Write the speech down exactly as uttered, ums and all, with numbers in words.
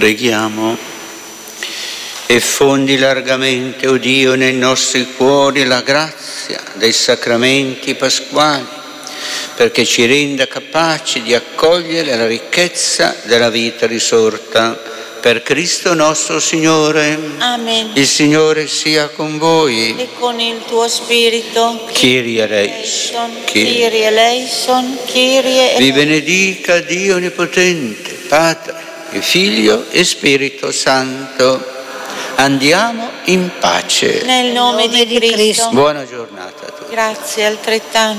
Preghiamo. E fondi largamente, o Dio, nei nostri cuori la grazia dei sacramenti pasquali, perché ci renda capaci di accogliere la ricchezza della vita risorta. Per Cristo nostro Signore. Amen. Il Signore sia con voi. E con il tuo spirito. Kyrie eleison. Kyrie eleison. Kyrie eleison. Vi benedica Dio Onnipotente, Padre e Figlio e Spirito Santo. Andiamo in pace. Nel nome di Cristo. Buona giornata a tutti. Grazie altrettanto.